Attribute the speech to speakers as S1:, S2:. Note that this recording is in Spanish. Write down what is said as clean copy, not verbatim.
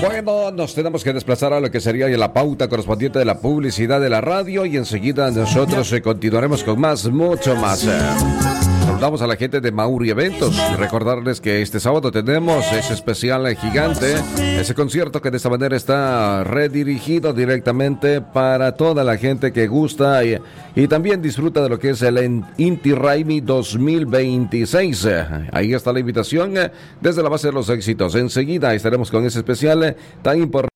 S1: Bueno, nos tenemos que desplazar a lo que sería la pauta correspondiente de la publicidad de la radio y enseguida nosotros continuaremos con mucho más. Saludamos a la gente de Mauri Eventos. Recordarles que este sábado tenemos ese especial gigante, ese concierto que de esta manera está redirigido directamente para toda la gente que gusta y también disfruta de lo que es el Inti Raymi 2026. Ahí está la invitación desde la base de los éxitos. Enseguida estaremos con ese especial tan importante.